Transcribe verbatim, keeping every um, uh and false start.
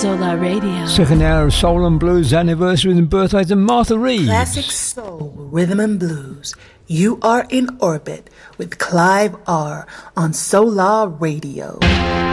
Solar Radio. Second hour of Soul and Blues anniversary and birthday to Martha Reeves. Classic soul, rhythm and blues. You are in orbit with Clive R on Solar Radio.